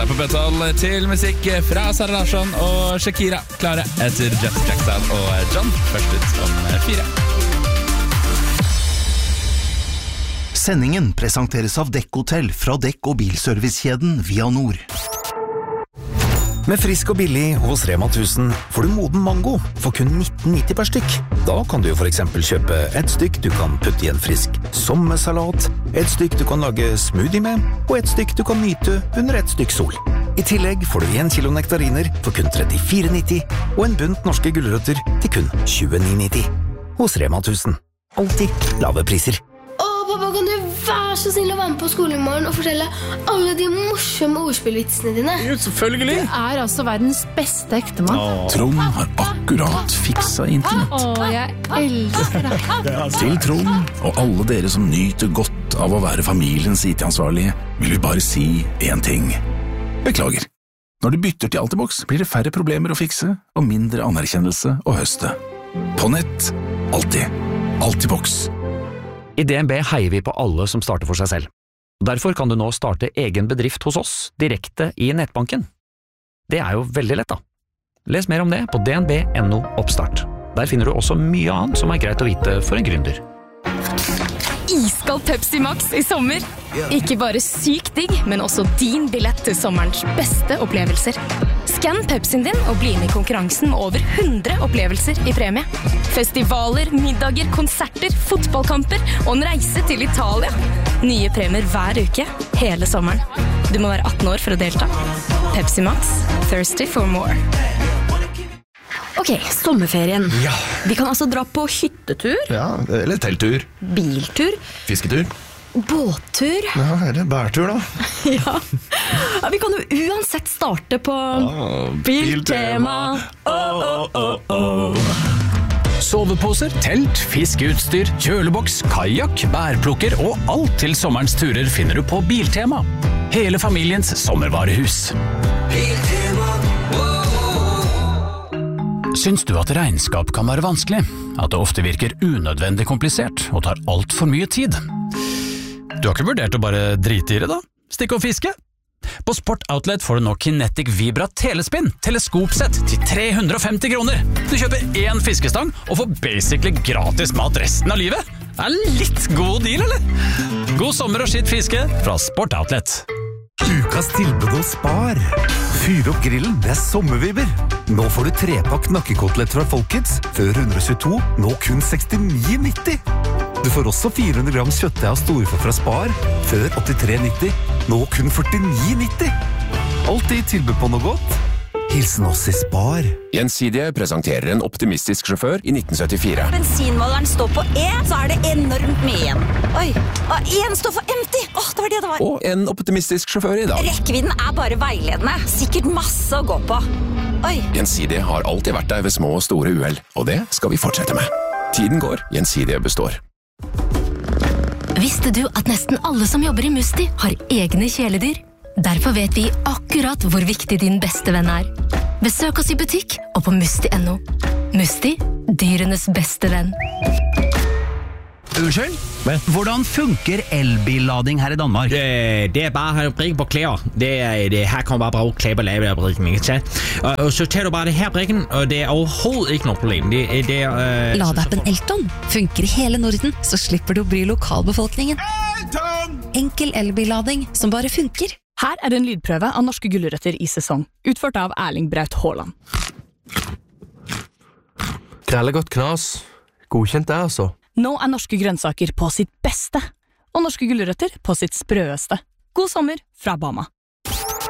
seg på Bøtthold til musikk fra Sara Larsson og Shakira. Klare etter Jet Jackson og John. Først ut om 4. Sendingen presenteres av Dekk-hotell fra dekk- og bilservicekjeden Via Nord. Med frisk og billig hos Rema 1000 får du moden mango for kun 19,90 per stykk. Da kan du for eksempel kjøpe et stykk du kan putte i en frisk sommersalat, et stykk du kan lage smoothie med, og et stykk du kan nyte under et stykk sol. I tillegg får du 1 kilo nektariner for kun 34,90 og en bunt norske gulrøtter til kun 29,90. Hos Rema 1000. Alltid lave priser. Pappa, kan du være så snill å være med på skolen i morgen og fortelle alle de morsomme ordspillvitsene dine? Jo, selvfølgelig. Du altså verdens beste ektemann. Trond har akkurat fiksa internett. Jeg elsker deg. Til Trond og alle dere som nyter godt av å være familiens IT-ansvarlige, vil vi bare si en ting. Beklager. Når du bytter til Altibox, blir det færre problemer å fikse og mindre anerkjennelse å høste. På nett. Alltid. Altibox. I DNB heier vi på alle som starter for seg selv. Derfor kan du nå starte egen bedrift hos oss, direkte i nettbanken. Det jo veldig lett da. Les mer om det på dnb.no oppstart. Der finner du også mye annet som greit å vite for en gründer. Iskald Pepsi Max i sommer. Ikke bare sykt digg, men også din billett til sommerens beste opplevelser. Skann Pepsien din og bli med i konkurransen med over 100 opplevelser i premie. Festivaler, middager, konserter, fotballkamper og en reise til Italia. Nye premier hver uke, hele sommeren. Du må være 18 år for å delta. Pepsi Max, thirsty for more. Ok, sommerferien. Ja. Vi kan altså dra på hyttetur. Ja, eller telttur. Biltur. Fisketur. Båttur. Ja, eller bærtur da. Ja, vi kan jo uansett starte på Biltema. Soveposer, telt, fiskeutstyr, kjøleboks, kajak, bærplukker og alt til sommerens turer finner du på Biltema. Hele familiens sommervarehus. Biltema. Syns du at regnskap kan være vanskelig? At det ofte virker unødvendig komplisert og tar alt for mye tid? Du har ikke vurdert å bare drite i det da? Stikke og fiske? På Sport Outlet får du nå Kinetic Vibra Telespinn teleskopsett til 350 kroner. Du kjøper 1 fiskestang og får basically gratis mat resten av livet. Litt god deal, eller? God sommer og skitt fiske fra Sport Outlet. Ukas tilbud hos Spar. Fyr opp grillen, det sommervibber. Nå får du 3-pakk nakkekoteletter fra Folkets, før 122, nå kun 69,90. Du får også 400 gram kjøttdeig av storfe fra Spar, før 83,90, nå kun 49,90. Alltid tilbud på noe godt. Hilsen oss i Spar. Gjensidige presenterer en optimistisk sjåfør i 1974. Bensinmåleren står på E, så det enormt mye igjen. Oi, en står for empty. Det var det det var. Og en optimistisk sjåfør i dag. Rekkevidden bare veiledende. Sikkert masse å gå på. Oi. Gjensidige har alltid vært der ved små og store uhell, og det skal vi fortsette med. Tiden går, Gjensidige består. Visste du at nesten alle som jobber i Musti har egne kjæledyr? Derfor vet vi akkurat hvor viktig din beste venn Besøk oss i butikk og på musti.no. Musti, dyrenes beste venn. Unnskyld? Hvordan funker elbillading her i Danmark? Det bare å brikke på klær. Her kan bare bruke klær på lavebrikken, ikke sant? Og så tar du bare det her brikken, og det overhovedet ikke noe problem. Ladappen Elton funker i hele Norden, så slipper du å bry lokalbefolkningen. Enkel elbillading som bare funker. Her en lydprøve av norske gulrøtter i sesong, utført av Erling Braut Haaland. Grellegodt knas. Godkjent det, altså. Nå norske grønnsaker på sitt beste, og norske gulrøtter på sitt sprøeste. God sommer fra Bama.